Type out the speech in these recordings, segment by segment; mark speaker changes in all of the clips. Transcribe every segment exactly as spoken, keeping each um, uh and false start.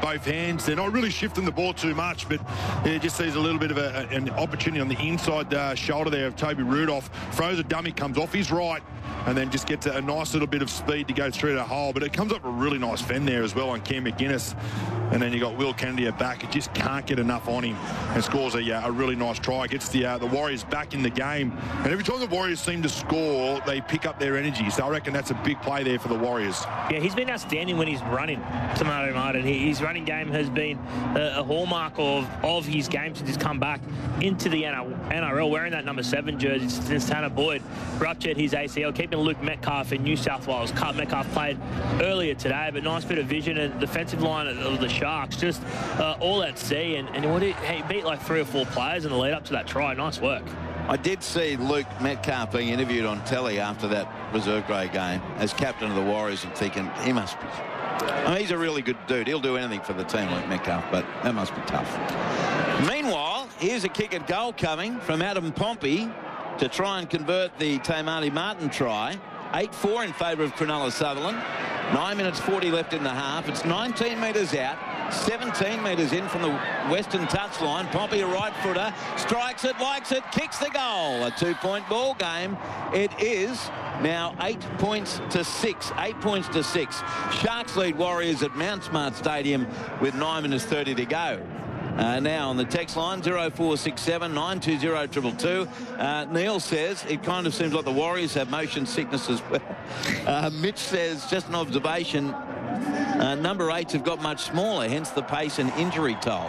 Speaker 1: both hands. They're not really shifting the ball too much, but it just sees a little bit of a, an opportunity on the inside uh, shoulder there of Toby Rudolph. Throws a dummy, comes off his right, and then just gets a, a nice little bit of speed to go through the hole. But it comes up a really nice fend there as well on Cam McGuinness. And then you got Will Kennedy at back. It just can't get enough on him and scores a, a really nice try. Gets the uh, the Warriors back in the game. And every time the Warriors seem to score, they pick up their energy. So I reckon that's a big play there for the Warriors.
Speaker 2: Yeah, he's been outstanding when he's running, Tomato Martin. He, his running game has been a, a hallmark of, of his game since he's come back into the N R L, wearing that number seven jersey since Tanner Boyd ruptured his A C L, keeping Luke Metcalf in New South Wales. Cut Metcalf played earlier today, but nice bit of vision, and defensive line of the Sharks just uh, all at sea, and, and what he, he beat like three or four players in the lead up to that try. Nice work.
Speaker 3: I did see Luke Metcalf being interviewed on telly after that reserve grade game as captain of the Warriors, and thinking he must be. I mean, he's a really good dude. He'll do anything for the team, Luke Metcalf, but that must be tough. Meanwhile, here's a kick at goal coming from Adam Pompey to try and convert the Tamati Martin try. eight four in favour of Cronulla Sutherland. nine minutes forty left in the half. It's nineteen metres out. seventeen metres in from the western touchline. Pompey, a right footer, strikes it, likes it, kicks the goal. A two-point ball game. It is now eight points to six. Eight points to six. Sharks lead Warriors at Mount Smart Stadium with nine minutes thirty to go. Uh, now on the text line, zero four six seven nine two zero two two two. Uh, Neil says it kind of seems like the Warriors have motion sickness as well. Uh, Mitch says, just an observation, uh, number eights have got much smaller, hence the pace and injury toll.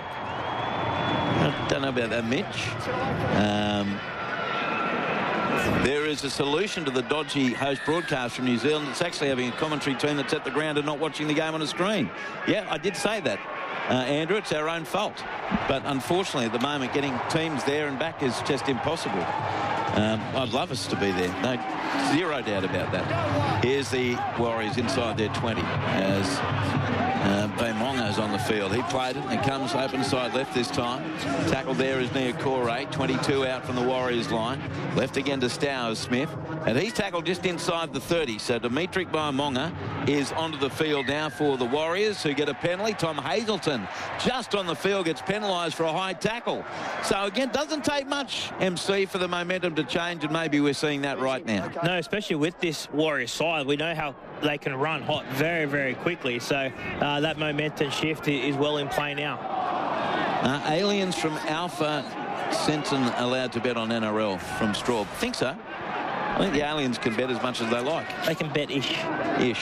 Speaker 3: I don't know about that, Mitch. Um, there is a solution to the dodgy host broadcast from New Zealand. It's actually having a commentary team that's at the ground and not watching the game on a screen. Yeah, I did say that. Uh, Andrew, it's our own fault. But unfortunately, at the moment, getting teams there and back is just impossible. Um, I'd love us to be there. No, zero doubt about that. Here's the Warriors inside their twenty as uh, Vaimonga's on the field. He played it and comes open side left this time. Tackled there is Niokore. twenty-two out from the Warriors line. Left again to Stowers Smith. And he's tackled just inside the thirty. So Dimitri Vaimonga is onto the field now for the Warriors, who get a penalty. Tom Hazelton just on the field gets penalised for a high tackle. So again, doesn't take much, M C, for the momentum to change, and maybe we're seeing that right now.
Speaker 2: No, especially with this Warriors side. We know how they can run hot very, very quickly. So uh, that momentum shift is well in play now.
Speaker 3: Uh, aliens from Alpha Centon allowed to bet on N R L from Straub. Think so? I think the aliens can bet as much as they like.
Speaker 2: They can bet ish.
Speaker 3: Ish.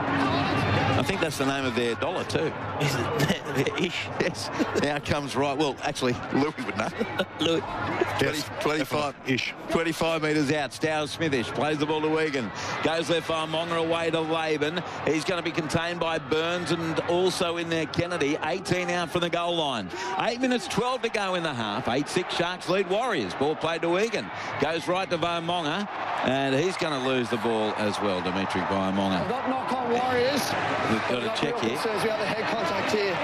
Speaker 3: I think that's the name of their dollar too.
Speaker 2: Is it? Ish.
Speaker 3: Yes. Now comes right. Well, actually, Louis would know.
Speaker 2: Louis.
Speaker 1: Yes,
Speaker 3: twenty-five
Speaker 1: ish.
Speaker 3: twenty-five metres out. Stowers Smithish plays the ball to Wigan. Goes left arm, Monga away to Laban. He's going to be contained by Burns, and also in there Kennedy. eighteen out from the goal line. Eight minutes twelve to go in the half. eight six Sharks lead Warriors. Ball played to Wigan. Goes right to Vaimonga, and he's going to lose the ball as well, Dimitri Vaimonga.
Speaker 4: I've got knock on Warriors.
Speaker 3: We've got to check here.
Speaker 4: Says we have a head contact here.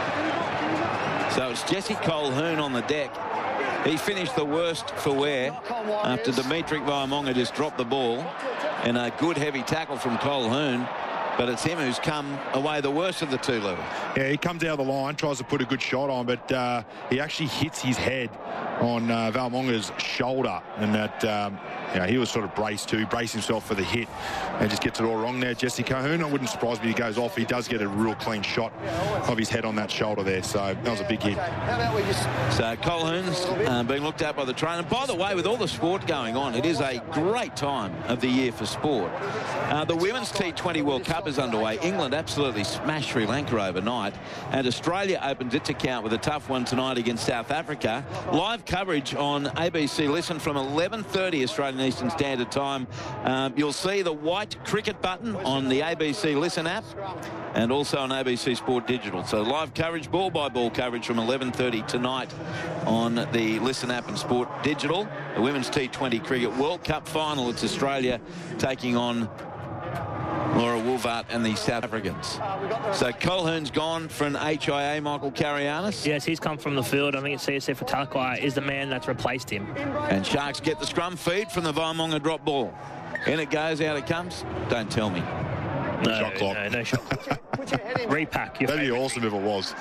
Speaker 3: So it's Jesse Colquhoun on the deck. He finished the worst for wear after Dimitri Vaimonga just dropped the ball, and a good heavy tackle from Colquhoun. But it's him who's come away the worst of the two, Louis.
Speaker 1: Yeah, he comes out of the line, tries to put a good shot on, but uh, he actually hits his head on uh, Valmonga's shoulder, and that um, you know, he was sort of braced too, braced himself for the hit, and just gets it all wrong there. Jesse Colquhoun, I wouldn't surprise me if he goes off. He does get a real clean shot of his head on that shoulder there, so that was a big hit.
Speaker 3: So Colquhoun's uh, being looked at by the trainer. By the way, with all the sport going on, it is a great time of the year for sport. Uh, the Women's T twenty World Cup is underway. England absolutely smashed Sri Lanka overnight, and Australia opens its account with a tough one tonight against South Africa. Live coverage on A B C Listen from eleven thirty Australian Eastern Standard Time. Um, you'll see the white cricket button on the A B C Listen app, and also on A B C Sport Digital. So live coverage, ball-by-ball coverage from eleven thirty tonight on the Listen app and Sport Digital. The Women's T twenty Cricket World Cup final. It's Australia taking on Laura Woolvart and the South Africans. So Colquhoun's gone for an H I A, Michael Carianis.
Speaker 2: Yes, he's come from the field. I think it's C S F Fatakwa is the man that's replaced him.
Speaker 3: And Sharks get the scrum feed from the Vaimonga drop ball. In it goes, out it comes. Don't tell me.
Speaker 2: No,
Speaker 1: Shot clock.
Speaker 2: no, no shot. Repack.
Speaker 1: That'd be awesome if it was.